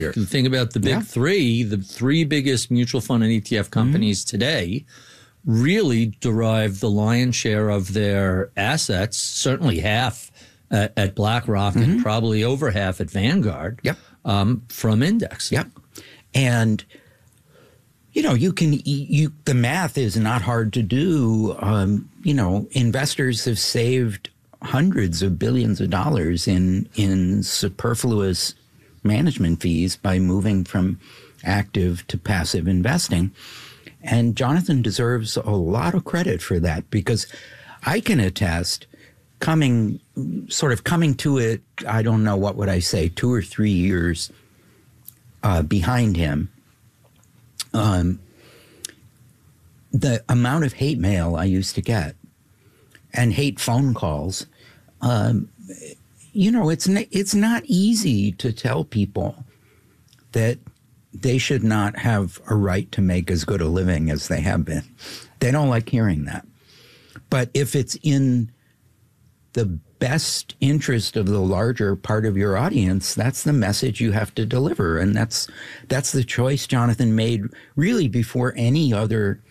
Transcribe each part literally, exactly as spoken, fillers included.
The thing about the big Yeah. three, the three biggest mutual fund and E T F companies mm-hmm. today really derive the lion's share of their assets, certainly half at, at BlackRock mm-hmm. and probably over half at Vanguard, yep. um, from indexing. Yep. And, you know, you can, you, the math is not hard to do. Um, you know, investors have saved hundreds of billions of dollars in, in superfluous management fees by moving from active to passive investing. And Jonathan deserves a lot of credit for that, because I can attest, coming, sort of coming to it, I don't know, what would I say, two or three years uh, behind him, um, the amount of hate mail I used to get and hate phone calls, um, you know, it's it's not easy to tell people that they should not have a right to make as good a living as they have been. They don't like hearing that. But if it's in the best interest of the larger part of your audience, that's the message you have to deliver. And that's that's the choice Jonathan made really before any other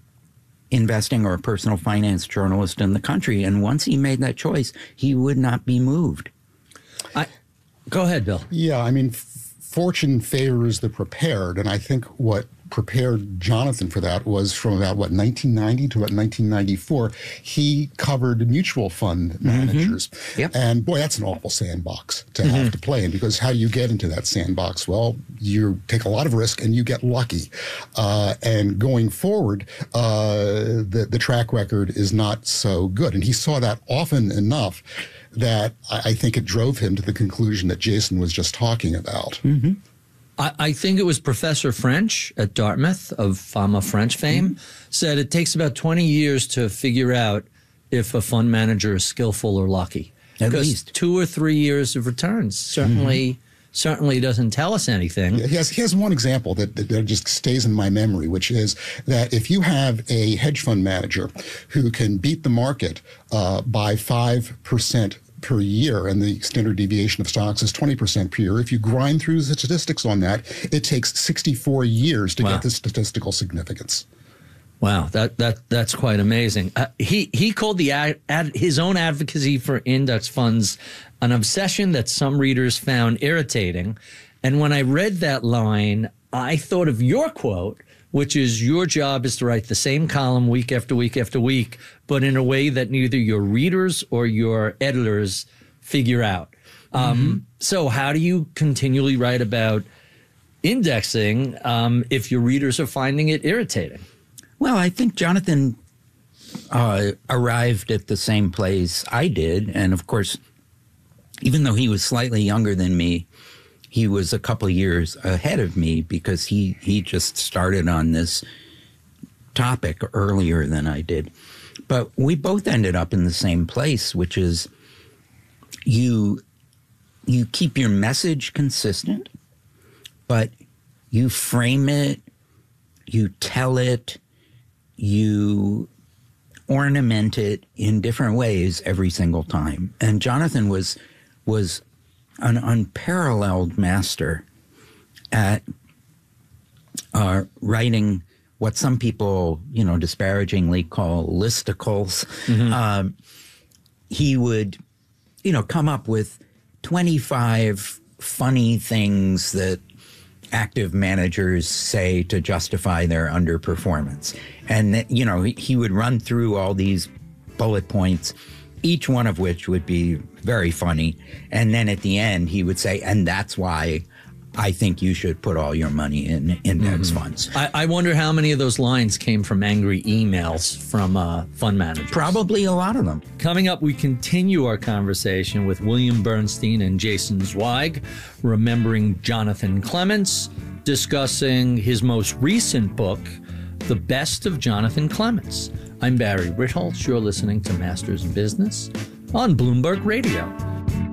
investing or personal finance journalist in the country. And once he made that choice, he would not be moved. I, go ahead, Bill. Yeah, I mean, f- fortune favors the prepared. And I think what prepared Jonathan for that was from about, what, nineteen ninety to about nineteen ninety-four, he covered mutual fund managers. Mm-hmm. Yep. And boy, that's an awful sandbox to mm-hmm. have to play in, because how do you get into that sandbox? Well, you take a lot of risk and you get lucky. Uh, and going forward, uh, the, the track record is not so good. And he saw that often enough that I, I think it drove him to the conclusion that Jason was just talking about. Mm-hmm. I, I think it was Professor French at Dartmouth of Fama French fame mm-hmm. said it takes about twenty years to figure out if a fund manager is skillful or lucky. At because least two or three years of returns certainly mm-hmm. certainly doesn't tell us anything. Yeah, he has, he has one example that, that, that just stays in my memory, which is that if you have a hedge fund manager who can beat the market uh, by five percent per year, and the standard deviation of stocks is twenty percent per year. If you grind through the statistics on that, it takes sixty-four years to wow. get the statistical significance. Wow, that that that's quite amazing. Uh, he he called the ad, ad, his own advocacy for index funds an obsession that some readers found irritating. And when I read that line, I thought of your quote, which is, your job is to write the same column week after week after week, but in a way that neither your readers or your editors figure out. Mm-hmm. Um, so how do you continually write about indexing um, if your readers are finding it irritating? Well, I think Jonathan uh, arrived at the same place I did. And of course, even though he was slightly younger than me, he was a couple of years ahead of me, because he, he just started on this topic earlier than I did. But we both ended up in the same place, which is you you keep your message consistent, but you frame it, you tell it, you ornament it in different ways every single time. And Jonathan was was an unparalleled master at uh, writing what some people, you know, disparagingly call listicles. Mm-hmm. Um, he would, you know, come up with twenty-five funny things that active managers say to justify their underperformance. And, you know, he would run through all these bullet points, each one of which would be very funny. And then at the end, he would say, and that's why I think you should put all your money in index mm-hmm. funds. I, I wonder how many of those lines came from angry emails from uh, fund managers. Probably a lot of them. Coming up, we continue our conversation with William Bernstein and Jason Zweig, remembering Jonathan Clements, discussing his most recent book, The Best of Jonathan Clements. I'm Barry Ritholtz. You're listening to Masters in Business on Bloomberg Radio.